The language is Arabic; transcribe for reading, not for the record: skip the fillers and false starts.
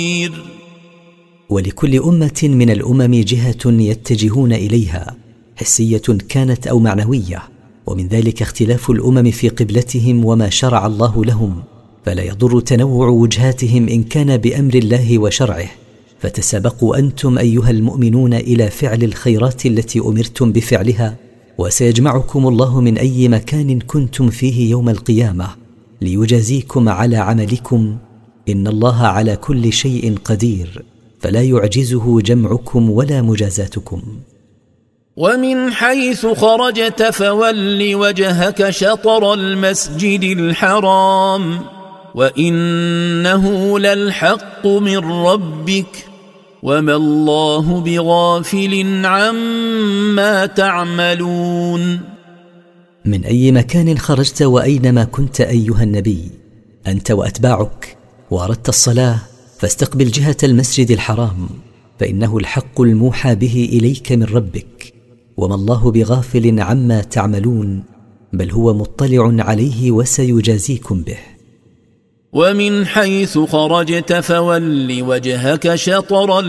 ولكل أمة من الأمم جهة يتجهون إليها، حسية كانت أو معنوية، ومن ذلك اختلاف الأمم في قبلتهم وما شرع الله لهم، فلا يضر تنوع وجهاتهم إن كان بأمر الله وشرعه. فتسابقوا أنتم أيها المؤمنون إلى فعل الخيرات التي أمرتم بفعلها، وسيجمعكم الله من أي مكان كنتم فيه يوم القيامة ليجازيكم على عملكم، إن الله على كل شيء قدير، فلا يعجزه جمعكم ولا مجازاتكم. ومن حيث خرجت فول وجهك شطر المسجد الحرام وإنه للحق من ربك وما الله بغافل عما تعملون. من أي مكان خرجت وأينما كنت أيها النبي أنت وأتباعك وأردت الصلاة، فاستقبل جهة المسجد الحرام، فإنه الحق الموحى به إليك من ربك، وما الله بغافل عما تعملون، بل هو مطلع عليه وسيجازيكم به. ومن حيث خرجت فول وجهك شطر